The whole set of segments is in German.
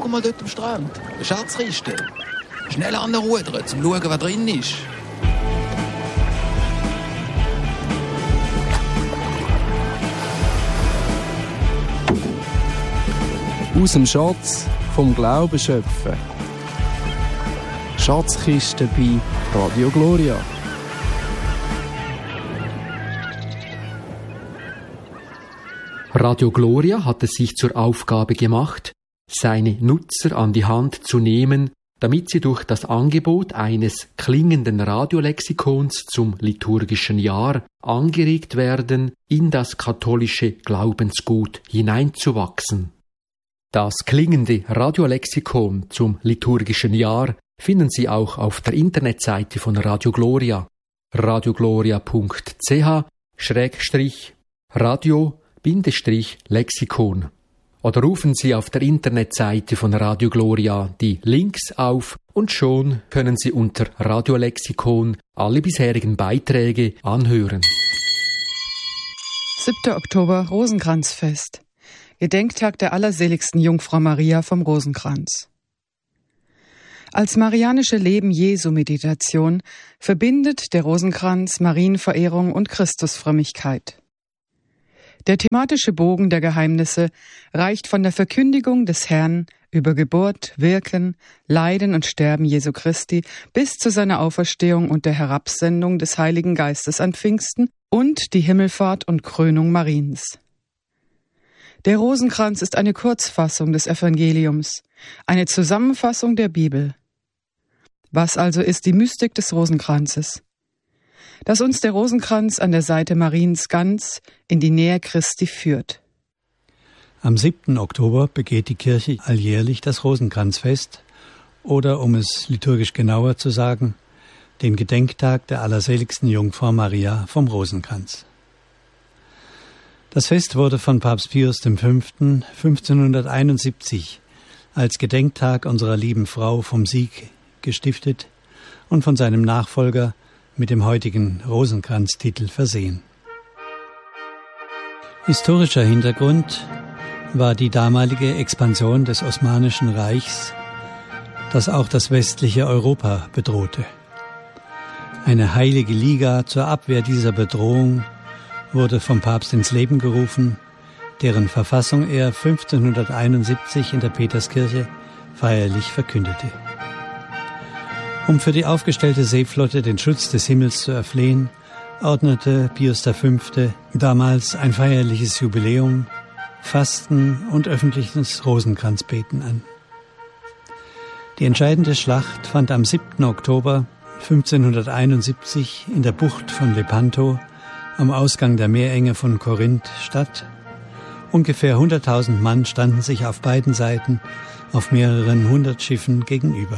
Schau mal dort am Strand. Eine Schatzkiste. Schnell anrudern, um zu schauen, was drin ist. Aus dem Schatz vom Glauben schöpfen. Schatzkiste bei Radio Gloria. Radio Gloria hat es sich zur Aufgabe gemacht, seine Nutzer an die Hand zu nehmen, damit sie durch das Angebot eines klingenden Radiolexikons zum liturgischen Jahr angeregt werden, in das katholische Glaubensgut hineinzuwachsen. Das klingende Radiolexikon zum liturgischen Jahr finden Sie auch auf der Internetseite von Radio Gloria, radiogloria.ch/radio-lexikon. Oder rufen Sie auf der Internetseite von Radio Gloria die Links auf und schon können Sie unter Radiolexikon alle bisherigen Beiträge anhören. 7. Oktober, Rosenkranzfest. Gedenktag der allerseligsten Jungfrau Maria vom Rosenkranz. Als marianische Leben-Jesu-Meditation verbindet der Rosenkranz Marienverehrung und Christusfrömmigkeit. Der thematische Bogen der Geheimnisse reicht von der Verkündigung des Herrn über Geburt, Wirken, Leiden und Sterben Jesu Christi bis zu seiner Auferstehung und der Herabsendung des Heiligen Geistes an Pfingsten und die Himmelfahrt und Krönung Mariens. Der Rosenkranz ist eine Kurzfassung des Evangeliums, eine Zusammenfassung der Bibel. Was also ist die Mystik des Rosenkranzes? Dass uns der Rosenkranz an der Seite Mariens ganz in die Nähe Christi führt. Am 7. Oktober begeht die Kirche alljährlich das Rosenkranzfest oder, um es liturgisch genauer zu sagen, den Gedenktag der allerseligsten Jungfrau Maria vom Rosenkranz. Das Fest wurde von Papst Pius V. 1571 als Gedenktag unserer lieben Frau vom Sieg gestiftet und von seinem Nachfolger mit dem heutigen Rosenkranztitel versehen. Historischer Hintergrund war die damalige Expansion des Osmanischen Reichs, das auch das westliche Europa bedrohte. Eine heilige Liga zur Abwehr dieser Bedrohung wurde vom Papst ins Leben gerufen, deren Verfassung er 1571 in der Peterskirche feierlich verkündete. Um für die aufgestellte Seeflotte den Schutz des Himmels zu erflehen, ordnete Pius V. damals ein feierliches Jubiläum, Fasten und öffentliches Rosenkranzbeten an. Die entscheidende Schlacht fand am 7. Oktober 1571 in der Bucht von Lepanto am Ausgang der Meerenge von Korinth statt. Ungefähr 100.000 Mann standen sich auf beiden Seiten auf mehreren 100 Schiffen gegenüber.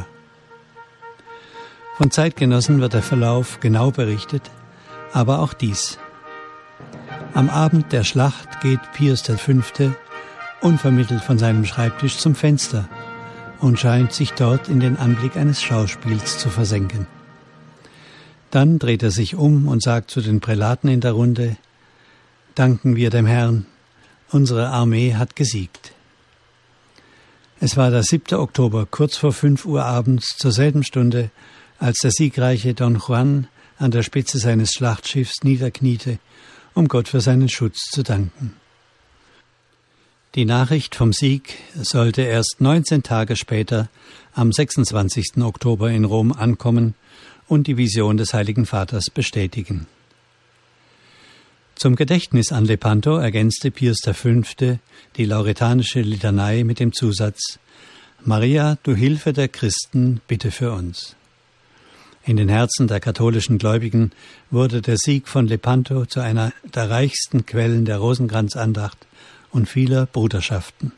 Von Zeitgenossen wird der Verlauf genau berichtet, aber auch dies. Am Abend der Schlacht geht Pius V. unvermittelt von seinem Schreibtisch zum Fenster und scheint sich dort in den Anblick eines Schauspiels zu versenken. Dann dreht er sich um und sagt zu den Prälaten in der Runde: Danken wir dem Herrn, unsere Armee hat gesiegt. Es war der 7. Oktober, kurz vor 5 Uhr abends, zur selben Stunde, als der siegreiche Don Juan an der Spitze seines Schlachtschiffs niederkniete, um Gott für seinen Schutz zu danken. Die Nachricht vom Sieg sollte erst 19 Tage später, am 26. Oktober in Rom ankommen und die Vision des Heiligen Vaters bestätigen. Zum Gedächtnis an Lepanto ergänzte Pius V. die lauretanische Litanei mit dem Zusatz: Maria, du Hilfe der Christen, bitte für uns. In den Herzen der katholischen Gläubigen wurde der Sieg von Lepanto zu einer der reichsten Quellen der Rosenkranzandacht und vieler Bruderschaften.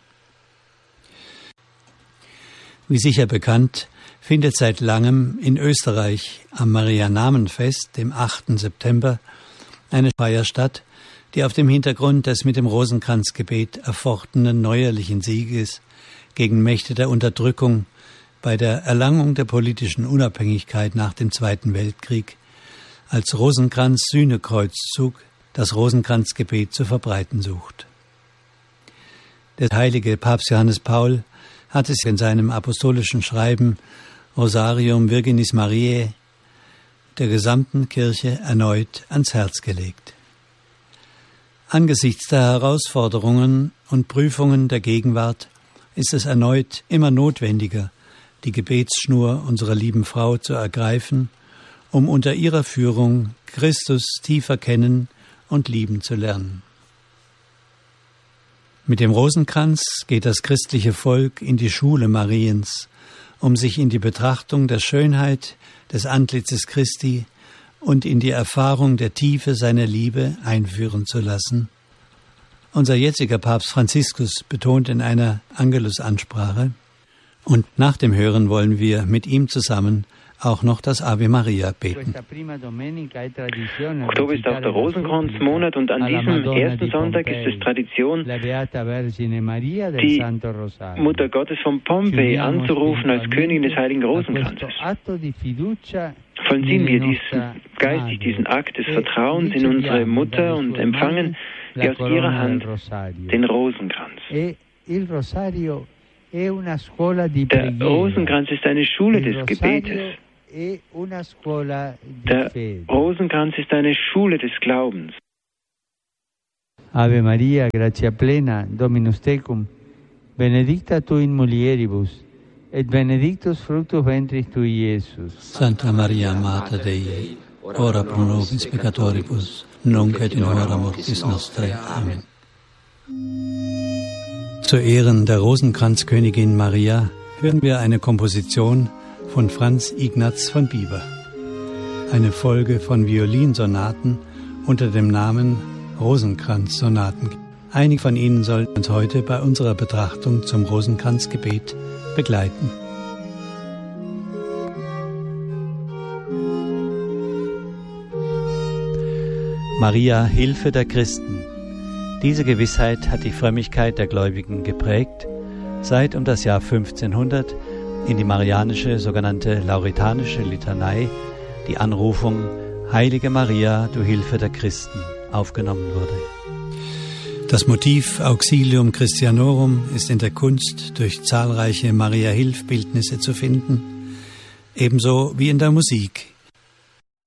Wie sicher bekannt, findet seit langem in Österreich am Marianamenfest, dem 8. September, eine Feier statt, die auf dem Hintergrund des mit dem Rosenkranzgebet erfochtenen neuerlichen Sieges gegen Mächte der Unterdrückung bei der Erlangung der politischen Unabhängigkeit nach dem Zweiten Weltkrieg als Rosenkranz-Sühnekreuzzug das Rosenkranzgebet zu verbreiten sucht. Der heilige Papst Johannes Paul hat es in seinem apostolischen Schreiben Rosarium Virginis Mariae der gesamten Kirche erneut ans Herz gelegt. Angesichts der Herausforderungen und Prüfungen der Gegenwart ist es erneut immer notwendiger, die Gebetsschnur unserer lieben Frau zu ergreifen, um unter ihrer Führung Christus tiefer kennen und lieben zu lernen. Mit dem Rosenkranz geht das christliche Volk in die Schule Mariens, um sich in die Betrachtung der Schönheit des Antlitzes Christi und in die Erfahrung der Tiefe seiner Liebe einführen zu lassen. Unser jetziger Papst Franziskus betont in einer Angelusansprache, und nach dem Hören wollen wir mit ihm zusammen auch noch das Ave Maria beten. Oktober ist auch der Rosenkranzmonat und an diesem ersten Sonntag ist es Tradition, die Mutter Gottes von Pompeji anzurufen als Königin des Heiligen Rosenkranzes. Vollziehen wir geistig diesen Akt des Vertrauens in unsere Mutter und empfangen wir aus ihrer Hand den Rosenkranz. Der Rosenkranz ist eine Schule des Gebetes. Der Rosenkranz ist eine Schule des Glaubens. Ave Maria, gratia plena, Dominus tecum, benedicta tu in mulieribus, et benedictus fructus ventris tui, Iesus. Santa Maria, Mater Dei, ora pro nobis peccatoribus, nunc et in hora mortis nostrae. Amen. Zu Ehren der Rosenkranzkönigin Maria hören wir eine Komposition von Franz Ignaz von Bieber. Eine Folge von Violinsonaten unter dem Namen Rosenkranzsonaten. Einige von ihnen sollen uns heute bei unserer Betrachtung zum Rosenkranzgebet begleiten. Maria, Hilfe der Christen. Diese Gewissheit hat die Frömmigkeit der Gläubigen geprägt, seit um das Jahr 1500 in die marianische, sogenannte lauretanische Litanei die Anrufung Heilige Maria, du Hilfe der Christen aufgenommen wurde. Das Motiv Auxilium Christianorum ist in der Kunst durch zahlreiche Maria-Hilf-Bildnisse zu finden, ebenso wie in der Musik,